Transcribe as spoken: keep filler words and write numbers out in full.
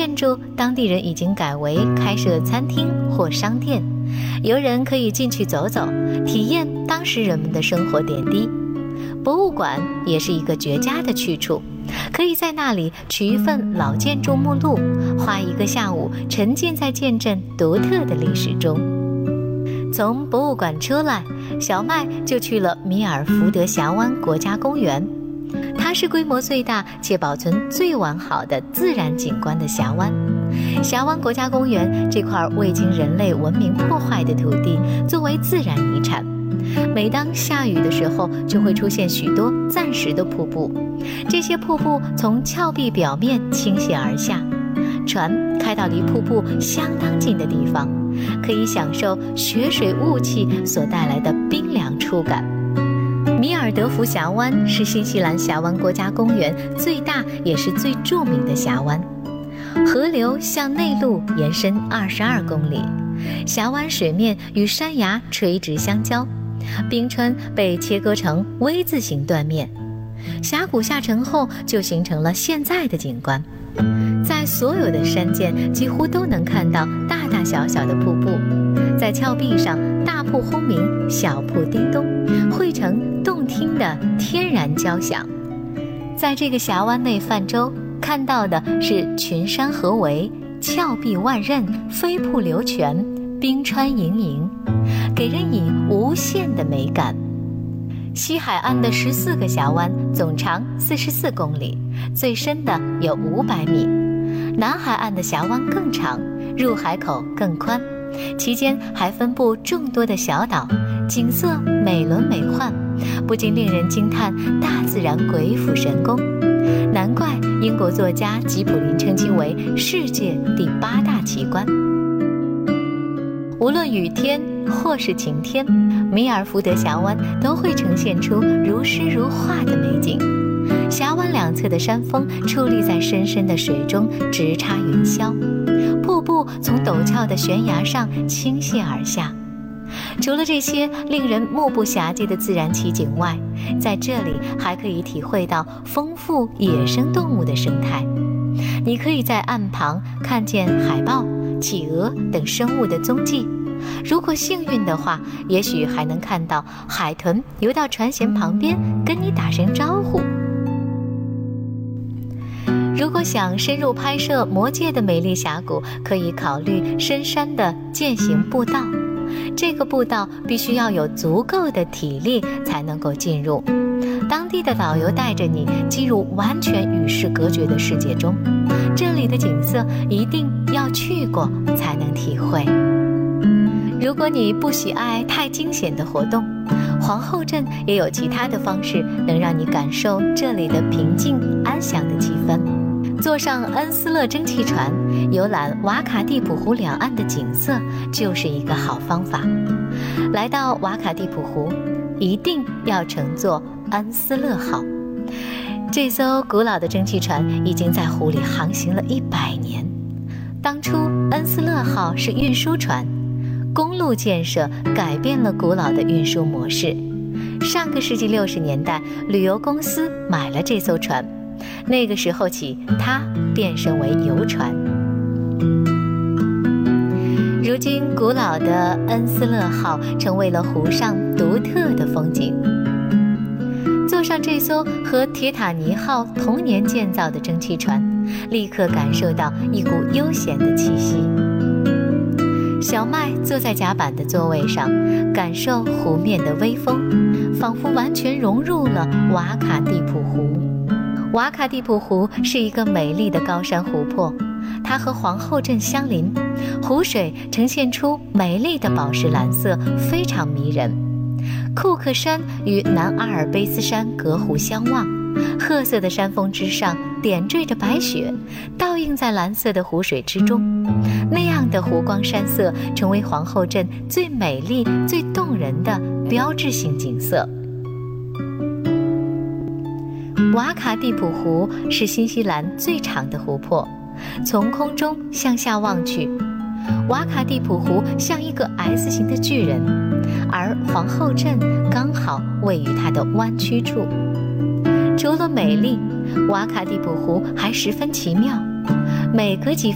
建筑，当地人已经改为开设餐厅或商店，游人可以进去走走，体验当时人们的生活点滴。博物馆也是一个绝佳的去处，可以在那里取一份老建筑目录，花一个下午沉浸在见证独特的历史中。从博物馆出来，小麦就去了米尔福德峡湾国家公园，它是规模最大且保存最完好的自然景观的峡湾。峡湾国家公园这块未经人类文明破坏的土地，作为自然遗产，每当下雨的时候，就会出现许多暂时的瀑布。这些瀑布从峭壁表面倾泻而下，船开到离瀑布相当近的地方，可以享受雪水雾气所带来的冰凉触感。米尔德福峡湾是新西兰峡湾国家公园最大也是最著名的峡湾，河流向内陆延伸二十二公里，峡湾水面与山崖垂直相交，冰川被切割成 V 字形断面，峡谷下沉后就形成了现在的景观。在所有的山涧几乎都能看到大大小小的瀑布，在峭壁上大瀑轰鸣，小瀑叮咚，汇成动听的天然交响。在这个峡湾内泛舟，看到的是群山合围，峭壁万仞，飞瀑流泉，冰川盈盈，给人以无限的美感。西海岸的十四个峡湾总长四十四公里，最深的有五百米。南海岸的峡湾更长，入海口更宽，其间还分布众多的小岛，景色美轮美奂，不禁令人惊叹大自然鬼斧神工。难怪英国作家吉普林称其为世界第八大奇观。无论雨天或是晴天，米尔福德峡湾都会呈现出如诗如画的美景。峡湾两侧的山峰矗立在深深的水中，直插云霄，瀑布从陡峭的悬崖上倾泻而下。除了这些令人目不暇接的自然奇景外，在这里还可以体会到丰富野生动物的生态。你可以在岸旁看见海豹、企鹅等生物的踪迹，如果幸运的话，也许还能看到海豚游到船舷旁边跟你打声招呼。如果想深入拍摄魔界的美丽峡谷，可以考虑深山的践行步道。这个步道必须要有足够的体力才能够进入，当地的导游带着你进入完全与世隔绝的世界中，这里的景色一定要去过才能体会。如果你不喜爱太惊险的活动，皇后镇也有其他的方式能让你感受这里的平静安详的气氛。坐上恩斯勒蒸汽船，游览瓦卡蒂普湖两岸的景色就是一个好方法。来到瓦卡蒂普湖，一定要乘坐恩斯勒号。这艘古老的蒸汽船已经在湖里航行了一百年。当初恩斯勒号是运输船，公路建设改变了古老的运输模式。上个世纪六十年代，旅游公司买了这艘船，那个时候起，它变身为游船。如今，古老的恩斯勒号成为了湖上独特的风景。坐上这艘和铁塔尼号同年建造的蒸汽船，立刻感受到一股悠闲的气息。小麦坐在甲板的座位上，感受湖面的微风，仿佛完全融入了瓦卡蒂普湖。瓦卡蒂普湖是一个美丽的高山湖泊，它和皇后镇相邻，湖水呈现出美丽的宝石蓝色，非常迷人。库克山与南阿尔卑斯山隔湖相望，褐色的山峰之上点缀着白雪，倒映在蓝色的湖水之中。那样的湖光山色成为皇后镇最美丽、最动人的标志性景色。瓦卡蒂普湖是新西兰最长的湖泊，从空中向下望去，瓦卡蒂普湖像一个 S 型的巨人，而皇后镇刚好位于它的弯曲处。除了美丽，瓦卡蒂普湖还十分奇妙，每隔几